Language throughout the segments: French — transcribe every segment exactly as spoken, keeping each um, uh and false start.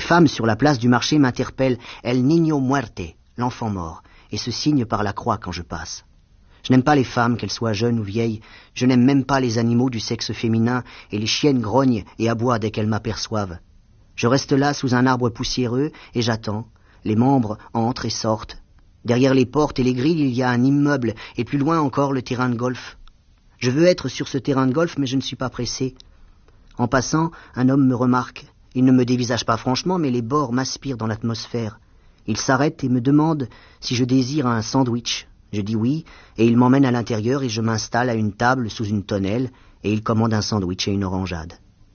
femme sur la place du marché m'interpelle « El niño muerte », l'enfant mort, et se signe par la croix quand je passe. Je n'aime pas les femmes, qu'elles soient jeunes ou vieilles. Je n'aime même pas les animaux du sexe féminin, et les chiennes grognent et aboient dès qu'elles m'aperçoivent. Je reste là sous un arbre poussiéreux et j'attends. Les membres entrent et sortent. Derrière les portes et les grilles, il y a un immeuble, et plus loin encore le terrain de golf. Je veux être sur ce terrain de golf, mais je ne suis pas pressé. En passant, un homme me remarque. Il ne me dévisage pas franchement, mais les bords m'aspirent dans l'atmosphère. Il s'arrête et me demande si je désire un sandwich. Je dis oui, et il m'emmène à l'intérieur et je m'installe à une table sous une tonnelle, et il commande un sandwich et une orangeade.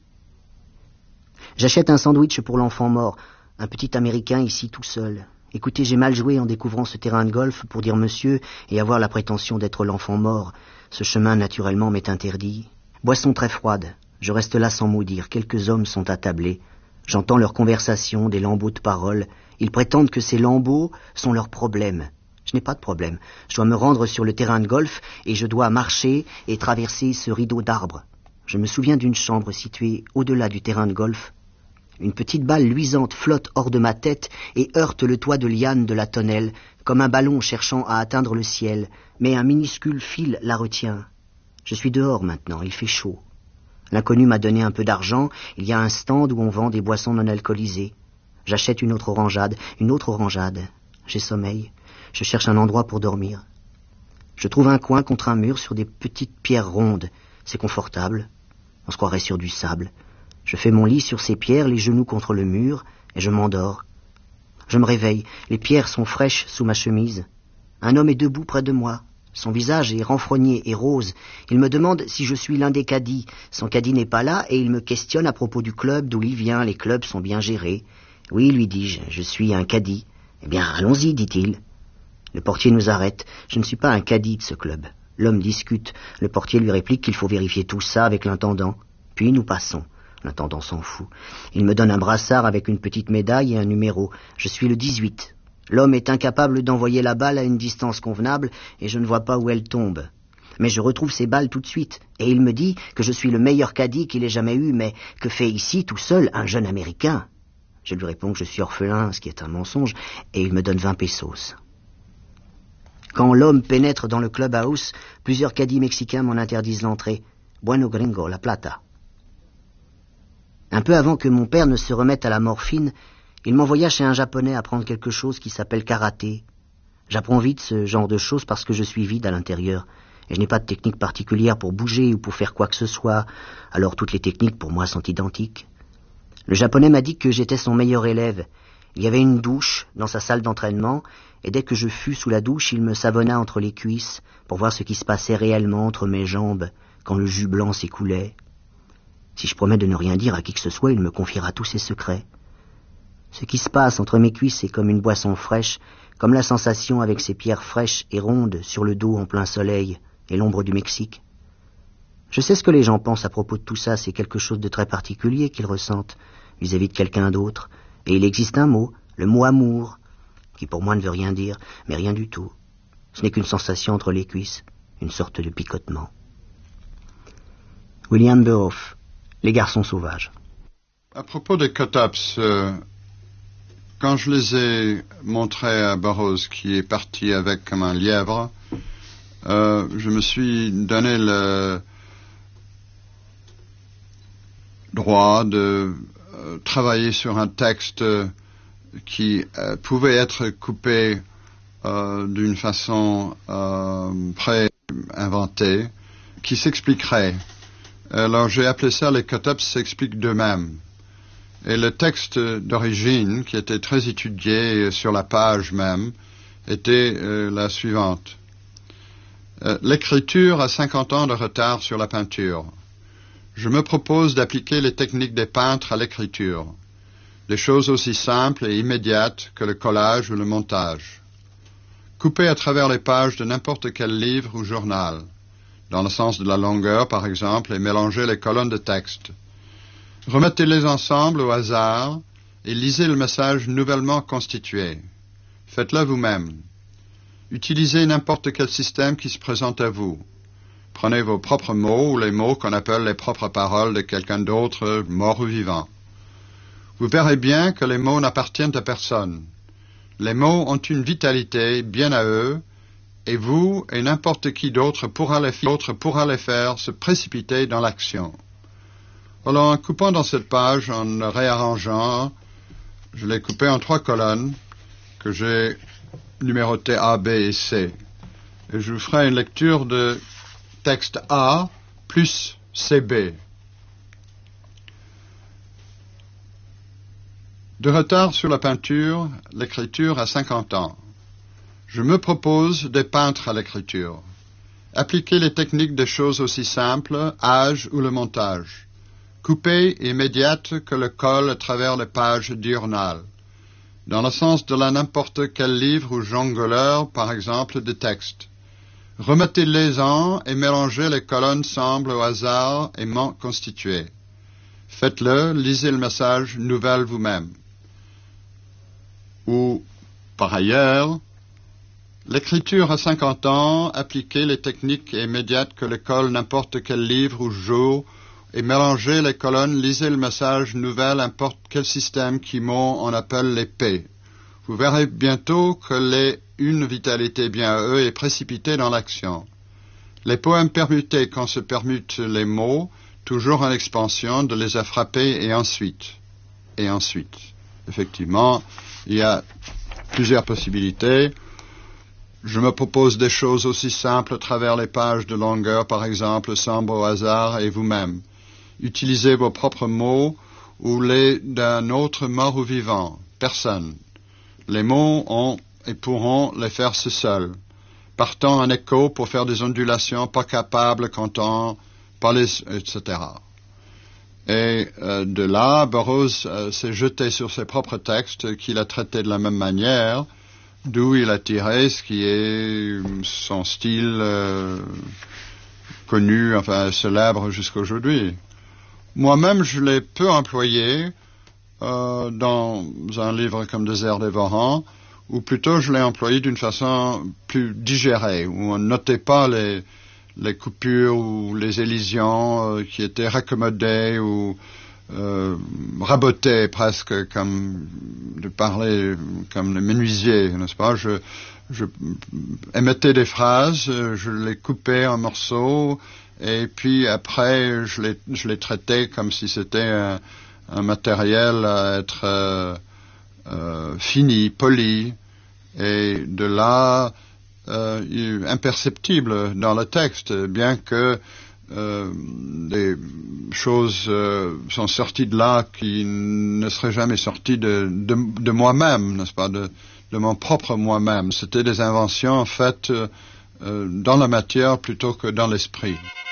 J'achète un sandwich pour l'enfant mort, un petit Américain ici tout seul. Écoutez, j'ai mal joué en découvrant ce terrain de golf pour dire monsieur et avoir la prétention d'être l'enfant mort. Ce chemin, naturellement, m'est interdit. Boisson très froide. Je reste là sans mot dire. Quelques hommes sont attablés. J'entends leur conversation, des lambeaux de paroles. Ils prétendent que ces lambeaux sont leurs problèmes. Je n'ai pas de problème. Je dois me rendre sur le terrain de golf et je dois marcher et traverser ce rideau d'arbres. Je me souviens d'une chambre située au-delà du terrain de golf. Une petite balle luisante flotte hors de ma tête et heurte le toit de liane de la tonnelle, comme un ballon cherchant à atteindre le ciel, mais un minuscule fil la retient. Je suis dehors maintenant, il fait chaud. L'inconnu m'a donné un peu d'argent, il y a un stand où on vend des boissons non alcoolisées. J'achète une autre orangeade, une autre orangeade. J'ai sommeil, je cherche un endroit pour dormir. Je trouve un coin contre un mur sur des petites pierres rondes. C'est confortable, on se croirait sur du sable. Je fais mon lit sur ces pierres, les genoux contre le mur, et je m'endors. Je me réveille, les pierres sont fraîches sous ma chemise. Un homme est debout près de moi. Son visage est renfrogné et rose. Il me demande si je suis l'un des caddies. Son caddie n'est pas là, et il me questionne à propos du club d'où il vient. Les clubs sont bien gérés. Oui, lui dis-je, je suis un caddie. Eh bien, allons-y, dit-il. Le portier nous arrête. Je ne suis pas un caddie de ce club. L'homme discute. Le portier lui réplique qu'il faut vérifier tout ça avec l'intendant. Puis nous passons. L'intendant s'en fout. Il me donne un brassard avec une petite médaille et un numéro. Je suis le dix-huit. L'homme est incapable d'envoyer la balle à une distance convenable et je ne vois pas où elle tombe. Mais je retrouve ces balles tout de suite. Et il me dit que je suis le meilleur caddie qu'il ait jamais eu, mais que fait ici, tout seul, un jeune Américain? Je lui réponds que je suis orphelin, ce qui est un mensonge, et il me donne vingt pesos. Quand l'homme pénètre dans le clubhouse, plusieurs caddies mexicains m'en interdisent l'entrée. Bueno gringo, la plata. Un peu avant que mon père ne se remette à la morphine, il m'envoya chez un japonais apprendre quelque chose qui s'appelle karaté. J'apprends vite ce genre de choses parce que je suis vide à l'intérieur, et je n'ai pas de technique particulière pour bouger ou pour faire quoi que ce soit, alors toutes les techniques pour moi sont identiques. Le japonais m'a dit que j'étais son meilleur élève. Il y avait une douche dans sa salle d'entraînement, et dès que je fus sous la douche, il me savonna entre les cuisses pour voir ce qui se passait réellement entre mes jambes quand le jus blanc s'écoulait. Si je promets de ne rien dire à qui que ce soit, il me confiera tous ses secrets. Ce qui se passe entre mes cuisses est comme une boisson fraîche, comme la sensation avec ces pierres fraîches et rondes sur le dos en plein soleil et l'ombre du Mexique. Je sais ce que les gens pensent à propos de tout ça, c'est quelque chose de très particulier qu'ils ressentent vis-à-vis de quelqu'un d'autre. Et il existe un mot, le mot amour, qui pour moi ne veut rien dire, mais rien du tout. Ce n'est qu'une sensation entre les cuisses, une sorte de picotement. William Burroughs, Les garçons sauvages. À propos des cut-ups, euh, quand je les ai montrés à Burroughs, qui est parti avec comme un lièvre, euh, je me suis donné le droit de euh, travailler sur un texte qui euh, pouvait être coupé euh, d'une façon euh, pré-inventée, qui s'expliquerait. Alors j'ai appelé ça les cut-ups s'expliquent d'eux-mêmes. Et le texte d'origine, qui était très étudié sur la page même, était euh, la suivante. Euh, L'écriture a cinquante ans de retard sur la peinture. Je me propose d'appliquer les techniques des peintres à l'écriture, des choses aussi simples et immédiates que le collage ou le montage. Couper à travers les pages de n'importe quel livre ou journal, dans le sens de la longueur par exemple, et mélanger les colonnes de texte. Remettez-les ensemble au hasard et lisez le message nouvellement constitué. Faites-le vous-même. Utilisez n'importe quel système qui se présente à vous. Prenez vos propres mots ou les mots qu'on appelle les propres paroles de quelqu'un d'autre, mort ou vivant. Vous verrez bien que les mots n'appartiennent à personne. Les mots ont une vitalité bien à eux, et vous et n'importe qui d'autre pourra les, pourra les faire se précipiter dans l'action. Alors, en coupant dans cette page, en le réarrangeant, je l'ai coupé en trois colonnes que j'ai numérotées A, B et C. Et je vous ferai une lecture de texte A plus C B. De retard sur la peinture, l'écriture a cinquante ans. Je me propose de peindre à l'écriture. Appliquer les techniques des choses aussi simples, âge ou le montage. Coupée et immédiate que le colle à travers les pages diurnales. Dans le sens de la n'importe quel livre ou jongleur, par exemple, de texte. Remettez-les-en et mélangez les colonnes semblent au hasard et manquent constituées. Faites-le, lisez le message nouvelle vous-même. Ou, par ailleurs, l'écriture à cinquante ans, appliquez les techniques immédiates que le colle n'importe quel livre ou jeu et mélangez les colonnes, lisez le message nouvelle, n'importe quel système qui mot on appelle les P. Vous verrez bientôt que les une vitalité bien à eux est précipitée dans l'action. Les poèmes permutés quand se permutent les mots, toujours en expansion, de les a frappés et ensuite, et ensuite. Effectivement, il y a plusieurs possibilités. Je me propose des choses aussi simples à travers les pages de longueur, par exemple, semble au hasard et vous-même. Utilisez vos propres mots ou les d'un autre mort ou vivant, personne. Les mots ont et pourront les faire seuls, partant en écho pour faire des ondulations pas capables quand on parle, et cetera. Et euh, de là, Burroughs euh, s'est jeté sur ses propres textes qu'il a traités de la même manière, d'où il a tiré ce qui est son style euh, connu, enfin célèbre jusqu'aujourd'hui. Moi-même, je l'ai peu employé euh, dans un livre comme Désert dévorant, ou plutôt je l'ai employé d'une façon plus digérée, où on ne notait pas les, les coupures ou les élisions euh, qui étaient raccommodées ou euh, rabotées presque, comme de parler comme les menuisiers, n'est-ce pas? Je, je émettais des phrases, je les coupais en morceaux, et puis après je les, je les traitais comme si c'était un, un matériel à être euh, euh, fini, poli, et de là euh, imperceptible dans le texte, bien que euh, des choses euh, sont sorties de là qui ne seraient jamais sorties de, de, de moi-même, n'est-ce pas, de, de mon propre moi-même. C'était des inventions faites euh, dans la matière plutôt que dans l'esprit.